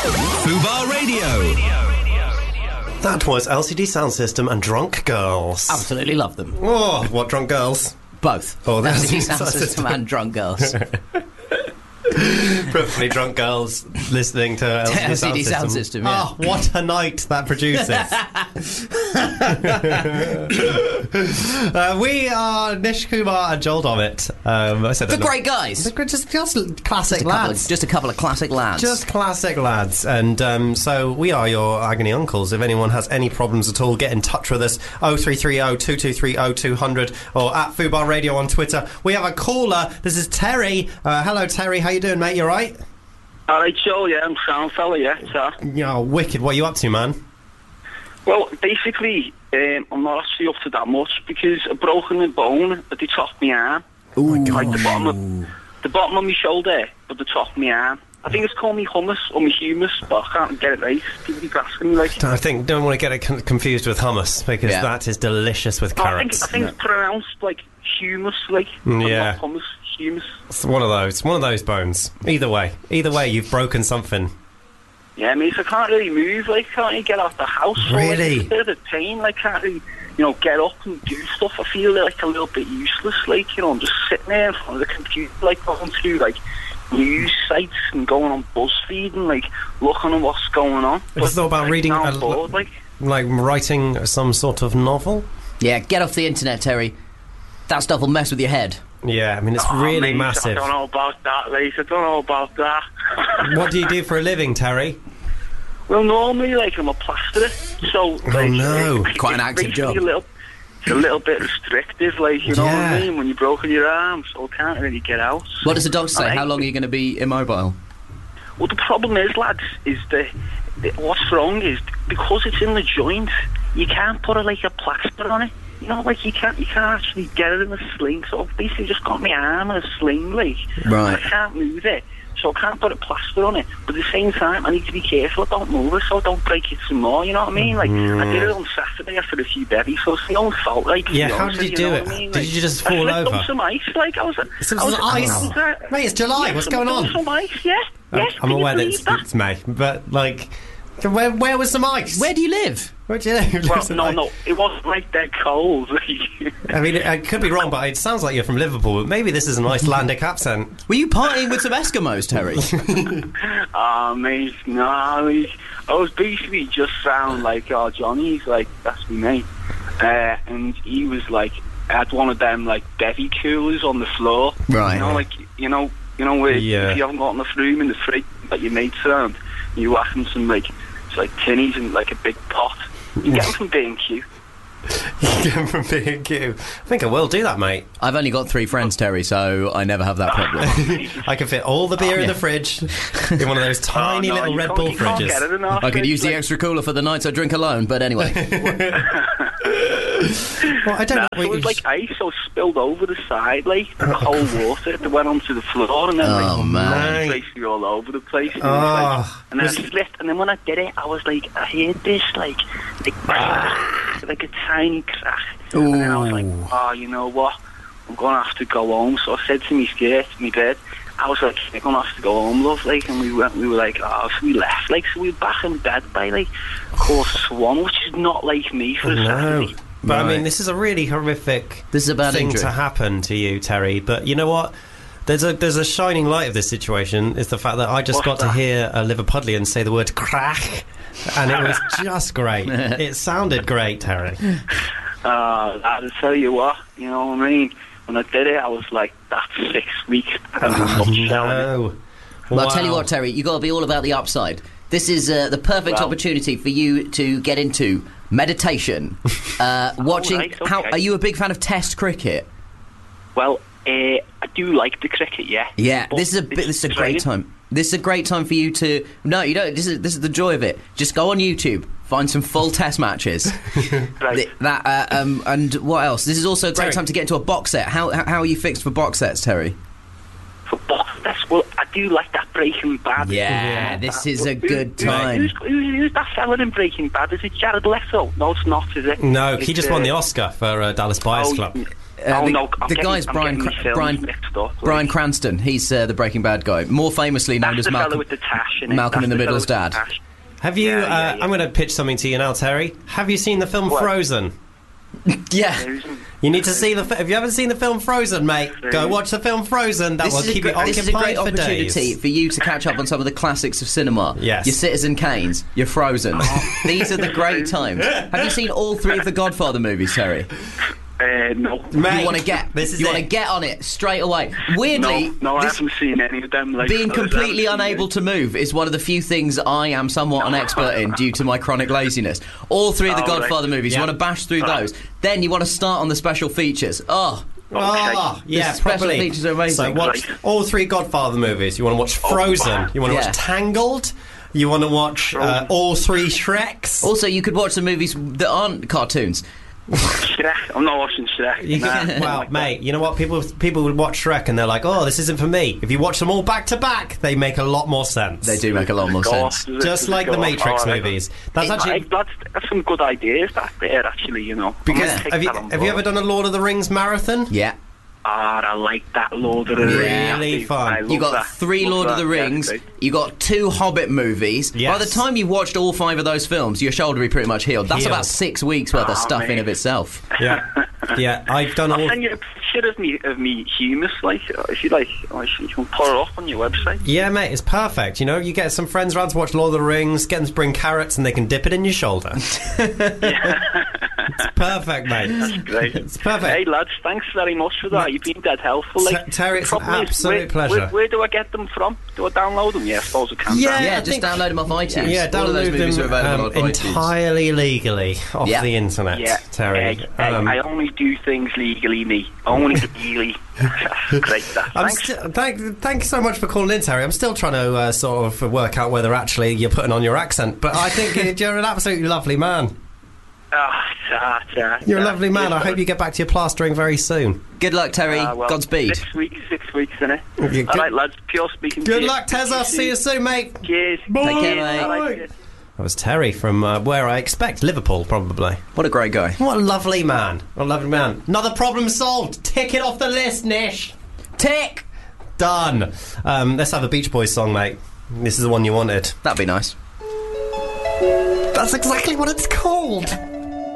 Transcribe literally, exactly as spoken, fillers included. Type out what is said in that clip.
Fubar Radio. That was L C D Sound System and Drunk Girls. Absolutely love them. Oh, what Drunk Girls? Both. Oh, L that's C D Sound System and Drunk Girls. Probably drunk girls listening to L C D, L C D Sound, Sound System. System, yeah. Oh, what a night that produces. uh, we are Nish Kumar and Joel Dommett. Um, I said The that great guys. They're just, just classic Just a, couple lads. of, just a couple of classic lads. Just classic lads. And um, so we are your agony uncles. If anyone has any problems at all, get in touch with us. oh three three oh, two two three oh, two hundred or at Fubar Radio on Twitter. We have a caller. This is Terry. Uh, hello, Terry. How you doing, mate? You all right? All right, Joe, yeah, I'm sound fella, yeah, so. Yeah, wicked. What are you up to, man? Well, basically, um, I'm not actually up to that much because I've broken a bone at the top of my arm. Oh, my God. Like the bottom of, the bottom of my shoulder, but the top of my arm. I think it's called me hummus or me humus, but I can't get it right. People keep asking me, like... I think, don't want to get it con- confused with hummus, because Yeah. that is delicious with I think, carrots. I think it's pronounced, like, humus, like... Yeah. Not hummus, humus. It's one of those, one of those bones. Either way. Either way, you've broken something. Yeah, I mean, so I can't really move, like, can't really get out the house. So, like, Really? it's a bit of a pain, like, can't really, you know, get up and do stuff. I feel, like, a little bit useless, like, you know, I'm just sitting there in front of the computer, like, going through, like, news sites and going on BuzzFeed and, like, looking at what's going on. Have you thought about like, reading now a I'm bored, like... Like writing some sort of novel? Yeah, get off the internet, Terry. That stuff will mess with your head. Yeah, I mean, it's Oh, really mate, massive. I don't know about that, mate. I don't know about that. What do you do for a living, Terry? Well, normally, like, I'm a plasterer, so... Like, no. it's Quite an active basically job. A little, it's a little bit restrictive, like, you know Yeah. what I mean, when you've broken your arm, so I can't really get out. What does the doctor say? Alright. How long are you going to be immobile? Well, the problem is, lads, is that what's wrong is because it's in the joint, you can't put a, like a plaster on it. You know, like you can't, you can't actually get it in a sling. So I've basically just got my arm in a sling, like Right. I can't move it, so I can't put a plaster on it. But at the same time, I need to be careful. I don't move it, so I don't break it some more. You know what I mean? Like I did it on Saturday after a few bevies, so it's my own fault. Like, to Yeah, be how honest did you with do know it? what I mean? Did Like, you just I fall slipped over? on some ice, like I was. Some I was, ice? I was, uh, Mate, it's July. yeah, What's some- going on? Some ice, yeah. Yes, I'm can you aware that believe it's, that? it's May, but like, where where was some ice? Where do you live? Where do you live? Well, Some no, ice? no, it wasn't like that cold. I mean, I could be wrong, but it sounds like you're from Liverpool. But maybe this is an Icelandic accent. Were you partying with some Eskimos, Terry? Ah, mate, no, I was, I was basically just sound like, oh, Johnny's like, that's me mate. Uh, and he was like, had one of them, like, bevy coolers on the floor. Right. You know, like, you know, you know where Yeah. if you haven't got enough room in the fridge, like your mates around, you whack them some, like, it's like tinnies and, like, a big pot. You get them from B and Q. Get them from B and Q. I think I will do that, mate. I've only got three friends, Terry, so I never have that problem. I can fit all the beer in yeah. the fridge in one of those tiny Oh, no, little you Red can't- Bull you can't fridges. get it in our I could fridge, use the like- extra cooler for the nights I drink alone, but anyway. Well, I don't know. Nah, so it was like ice, so it spilled over the side, like the whole water that went onto the floor, and then Oh, like man. basically all over the place. And, it Oh. was like, and then Was- I slipped, and then when I did it, I was like, I heard this like, like, crack, like a tiny crack, and then I was like, oh, you know what? I'm gonna have to go home. So I said to me skirt, me bed, I was like, I'm gonna have to go home, love, like, and we went, we were like, oh, so we left, like, so we were back in bed by like quarter to one, which is not like me for a No. Saturday. But I Right. mean, this is a really horrific This is a bad thing injury. to happen to you, Terry. But you know what? There's a there's a shining light of this situation. Is the fact that I just What's got to that? hear a Liverpudlian say the word crack, and it was just great. It sounded great, Terry. Uh, I'll tell you what, you know what I mean? When I did it, I was like, that's six weeks. Oh, no. Well, I'll tell you Wow. what, Terry, you got to be all about the upside. This is uh, the perfect Well. opportunity for you to get into meditation, uh, watching. right, okay. How are you a big fan of Test cricket? Well, uh, I do like the cricket, yeah. Yeah, But this is a bit, it's this is a training. great time. This is a great time for you to. No, you don't. This is this is the joy of it. Just go on YouTube, find some full Test matches. Right. Th- that uh, um, and what else? This is also a great Terry. time to get into a box set. How how how are you fixed for box sets, Terry? For box sets, well, I do like that Breaking Bad. Yeah, this is a Who- good who- time. Who's, who's, who's that fella in Breaking Bad? Is it Jared Leto? No, it's not, is it? No, It's, he just won uh, the Oscar for uh, Dallas Buyers oh, Club. Uh, oh the, no, I'm the getting, guy's I'm Brian getting Cra- these films Brian mixed up, like. Brian Cranston. He's uh, the Breaking Bad guy, more famously known That's as the fella Malcolm with the tash in it. Malcolm That's in the fella Middle's with the dad. tash. Have you? Yeah, uh, yeah, yeah. I'm going to pitch something to you now, Terry. Have you seen the film What? Frozen? Yeah. Frozen. You need to see the. Fi- Have you ever seen the film Frozen, mate? Go watch the film Frozen. That This will is, a keep gre- you this is a occupied great for opportunity days. for you to catch up on some of the classics of cinema. Yes. Your Citizen Kanes, your Frozens. These are the great times. Have you seen all three of the Godfather movies, Terry? Uh, no. Mate, You want to get This is you it. want to get on it straight away. Weirdly, No, no, I this- haven't seen any of them. Like, being I haven't completely seen unable it. to move is one of the few things I am somewhat an expert in due to my chronic laziness. All three of the Oh, Godfather right. movies, Yeah. you want to bash through Oh. those. Then you want to start on the special features. Oh, Oh, yeah, The special probably. features are amazing. So watch Right. all three Godfather movies. You want to watch Frozen. wow. You want to Yeah. watch Tangled. You want to watch uh, all three Shreks. also you could watch the movies that aren't cartoons. Shrek. I'm not watching Shrek. You Nah, can, not well, like that. mate, you know what? People people would watch Shrek and they're like, "Oh, this isn't for me." If you watch them all back to back, they make a lot more sense. They do make a lot more Go sense. off, does it? Just Does like it the go off? Matrix Oh, right. movies. That's Hey, actually like, that's, that's some good ideas back there, actually, you know. because I'm gonna take have you that on have you ever board. done a Lord of the Rings marathon? Yeah. Ah, I like that Lord of the Rings. Really fun. I love You got that. three Love Lord of that. the Yeah, Rings. great. You got two Hobbit movies. Yes. By the time you've watched all five of those films, your shoulder will be pretty much healed. That's Healed. about six weeks worth of Oh, stuff in mate. of itself. Yeah, yeah. I've done I'll all. send you a picture of me, of me humus, like, if you like. I should- You can put it up on your website. Yeah, mate, it's perfect. You know, you get some friends around to watch Lord of the Rings, get them to bring carrots, and they can dip it in your shoulder. It's perfect, mate. Great. It's perfect. Hey, lads, thanks very much for that. You've been dead helpful. Like, Ter- Terry, it's an problem is, absolute where, pleasure. Where, where do I get them from? Do I download them? Yeah, I suppose I can. Yeah, Yeah, I just think- download them off iTunes. Yeah, All of those download movies them are available um, on iTunes. entirely legally off Yeah. the internet, Yeah, Terry. Hey, hey, Um, I only do things legally, me. Only legally. Great, that. I'm Thanks. sti- thank, thank you so much for calling in, Terry. I'm still trying to uh, sort of work out whether actually you're putting on your accent, but I think you're an absolutely lovely man. Ah, ta, ta, You're a ta. lovely man. Yes, I hope you get back to your plastering very soon. Good luck, Terry. Ah, well, Godspeed. Six weeks, six weeks, innit? Yeah, good- All right, lads. Pure speaking. Good to you. luck, Tezza. See you soon, mate. Cheers. Bye. Take care, Cheers. mate. All right. That was Terry from uh, where I expect, Liverpool, probably. What a great guy. What a lovely man. What a lovely man. Another problem solved. Tick it off the list, Nish. Tick! Done. Um, let's have a Beach Boys song, mate. This is the one you wanted. That'd be nice. That's exactly what it's called.